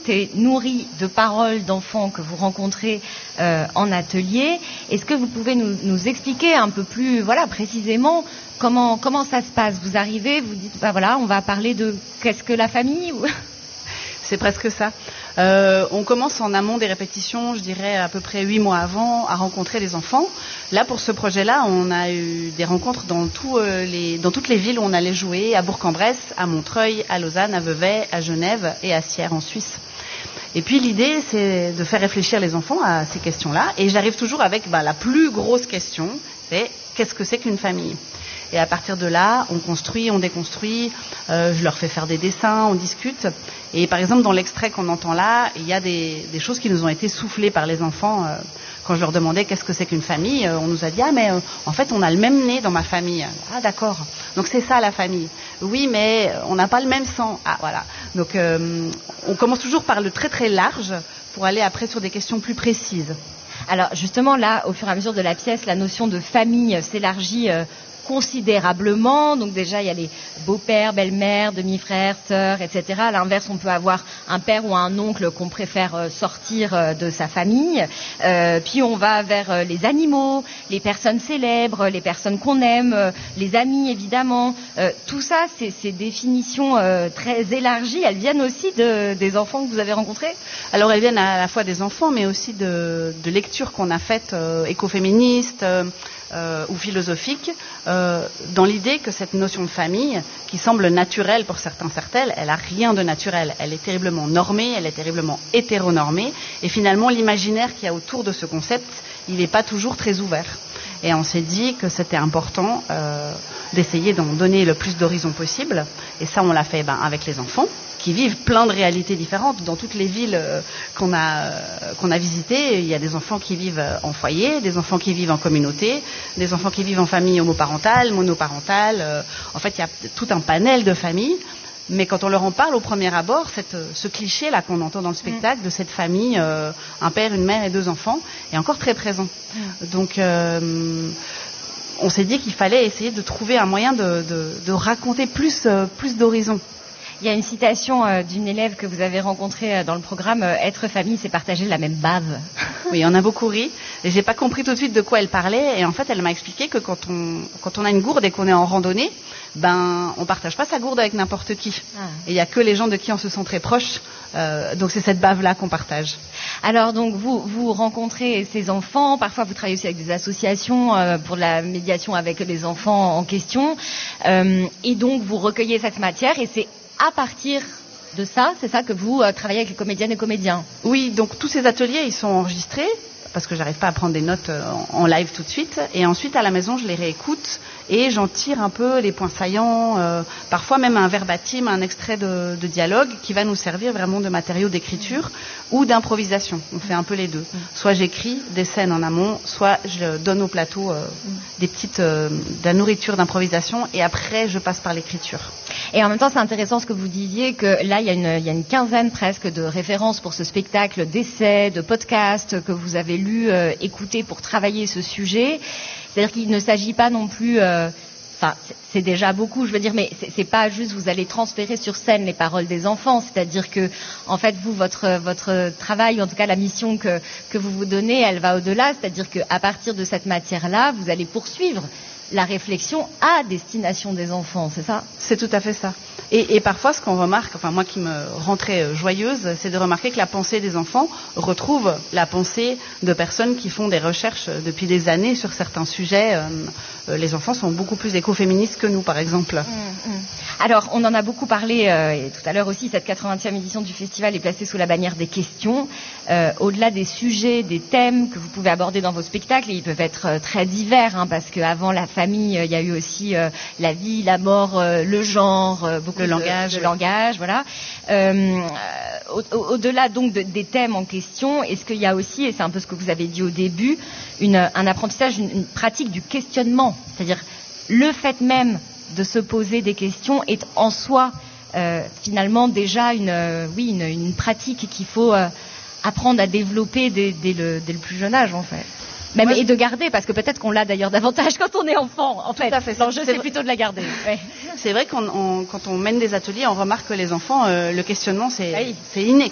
C'est nourri de paroles d'enfants que vous rencontrez en atelier. Est-ce que vous pouvez nous expliquer un peu plus, précisément comment ça se passe? Vous arrivez, vous dites, on va parler de qu'est-ce que la famille? C'est presque ça. On commence en amont des répétitions, je dirais à peu près 8 mois avant, à rencontrer les enfants. Là, pour ce projet-là, on a eu des rencontres dans toutes les villes où on allait jouer, à Bourg-en-Bresse, à Montreuil, à Lausanne, à Vevey, à Genève et à Sierre en Suisse. Et puis l'idée, c'est de faire réfléchir les enfants à ces questions-là. Et j'arrive toujours avec la plus grosse question, c'est qu'est-ce que c'est qu'une famille? Et à partir de là, on construit, on déconstruit, je leur fais faire des dessins, on discute. Et par exemple, dans l'extrait qu'on entend là, il y a des choses qui nous ont été soufflées par les enfants. Quand je leur demandais qu'est-ce que c'est qu'une famille, on nous a dit « Ah, mais en fait, on a le même nez dans ma famille. » Ah, d'accord. Donc c'est ça la famille. Oui, mais on n'a pas le même sang. Ah, voilà. Donc on commence toujours par le très très large pour aller après sur des questions plus précises. Alors justement, là, au fur et à mesure de la pièce, la notion de famille s'élargit considérablement. Donc déjà, il y a les beaux-pères, belles-mères, demi-frères, sœurs, etc. À l'inverse, on peut avoir un père ou un oncle qu'on préfère sortir de sa famille. Puis on va vers les animaux, les personnes célèbres, les personnes qu'on aime, les amis, évidemment. Tout ça, ces définitions très élargies, elles viennent aussi des enfants que vous avez rencontrés? Alors, elles viennent à la fois des enfants, mais aussi de lectures qu'on a faites écoféministes, ou philosophique, dans l'idée que cette notion de famille, qui semble naturelle pour certains, certaines, elle a rien de naturel. Elle est terriblement normée, elle est terriblement hétéronormée, et finalement l'imaginaire qu'il y a autour de ce concept, il n'est pas toujours très ouvert. Et on s'est dit que c'était important d'essayer d'en donner le plus d'horizons possible, et ça on l'a fait avec les enfants, qui vivent plein de réalités différentes. Dans toutes les villes qu'on a visitées, il y a des enfants qui vivent en foyer, des enfants qui vivent en communauté, des enfants qui vivent en famille homoparentale, monoparentale. En fait, il y a tout un panel de familles. Mais quand on leur en parle au premier abord, ce cliché-là qu'on entend dans le spectacle de cette famille, un père, une mère et 2 enfants, est encore très présent. Donc, on s'est dit qu'il fallait essayer de trouver un moyen de raconter plus d'horizons. Il y a une citation d'une élève que vous avez rencontrée dans le programme, être famille, c'est partager la même bave. Oui, on a beaucoup ri. Et j'ai pas compris tout de suite de quoi elle parlait. Et en fait, elle m'a expliqué que quand on a une gourde et qu'on est en randonnée, on partage pas sa gourde avec n'importe qui. Ah. Et il y a que les gens de qui on se sent très proche. Donc c'est cette bave-là qu'on partage. Alors donc vous rencontrez ces enfants. Parfois vous travaillez aussi avec des associations pour la médiation avec les enfants en question. Et donc vous recueillez cette matière et c'est à partir de ça, c'est ça que vous travaillez avec les comédiennes et comédiens? Oui, donc tous ces ateliers, ils sont enregistrés, parce que j'arrive pas à prendre des notes en live tout de suite. Et ensuite, à la maison, je les réécoute et j'en tire un peu les points saillants, parfois même un verbatim, un extrait de dialogue qui va nous servir vraiment de matériau d'écriture ou d'improvisation. On fait un peu les deux. Soit j'écris des scènes en amont, soit je donne au plateau de la nourriture d'improvisation et après, je passe par l'écriture. Et en même temps, c'est intéressant ce que vous disiez, que là, il y a une quinzaine presque de références pour ce spectacle, d'essais, de podcasts que vous avez lus, écoutés pour travailler ce sujet. C'est-à-dire qu'il ne s'agit pas non plus... c'est déjà beaucoup, je veux dire, mais c'est pas juste vous allez transférer sur scène les paroles des enfants, c'est-à-dire que, en fait, vous, votre travail, en tout cas la mission que vous donnez, elle va au-delà, c'est-à-dire qu'à partir de cette matière-là, vous allez poursuivre la réflexion à destination des enfants, c'est ça? C'est tout à fait ça. Et parfois, ce qu'on remarque, enfin moi qui me rend très joyeuse, c'est de remarquer que la pensée des enfants retrouve la pensée de personnes qui font des recherches depuis des années sur certains sujets. Les enfants sont beaucoup plus écoféministes que nous, par exemple. Alors, on en a beaucoup parlé et tout à l'heure aussi, cette 80e édition du festival est placée sous la bannière des questions. Au-delà des sujets, des thèmes que vous pouvez aborder dans vos spectacles, et ils peuvent être très divers, parce qu'avant la famille, il y a eu aussi la vie, la mort, le genre, beaucoup le langage, voilà. Au-delà donc des thèmes en question, est-ce qu'il y a aussi, et c'est un peu ce que vous avez dit au début, un apprentissage, une pratique du questionnement, c'est-à-dire le fait même de se poser des questions est en soi finalement déjà une pratique qu'il faut apprendre à développer dès le plus jeune âge en fait. Même, et de garder, parce que peut-être qu'on l'a d'ailleurs davantage quand on est enfant, en fait. Tout à fait. L'enjeu, c'est plutôt de la garder. Ouais. C'est vrai quand on mène des ateliers, on remarque que les enfants, le questionnement, c'est inné.